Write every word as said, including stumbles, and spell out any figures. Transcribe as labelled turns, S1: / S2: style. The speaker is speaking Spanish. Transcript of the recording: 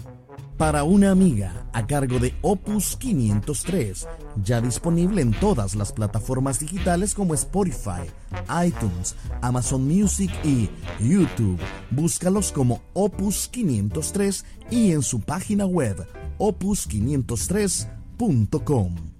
S1: Para una amiga, a cargo de Opus quinientos tres, ya disponible en todas las plataformas digitales como Spotify, iTunes, Amazon Music y YouTube. Búscalos como Opus quinientos tres y en su página web opus quinientos tres punto com.